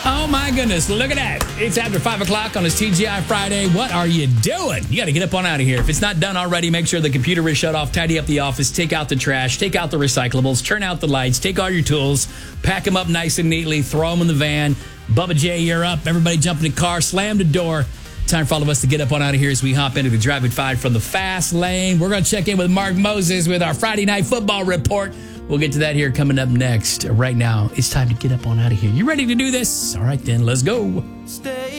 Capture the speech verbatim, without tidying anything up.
Oh, my goodness. Look at that. It's after five o'clock on this T G I Friday. What are you doing? You got to get up on out of here. If it's not done already, make sure the computer is shut off, tidy up the office, take out the trash, take out the recyclables, turn out the lights, take all your tools, pack them up nice and neatly, throw them in the van. Bubba J, you're up. Everybody jump in the car, slam the door. Time for all of us to get up on out of here as we hop into the Drive at five from the fast lane. We're going to check in with Mark Moses with our Friday Night Football report. We'll get to that here coming up next. Right now, it's time to get up on out of here. You ready to do this? All right, then, let's go. Stay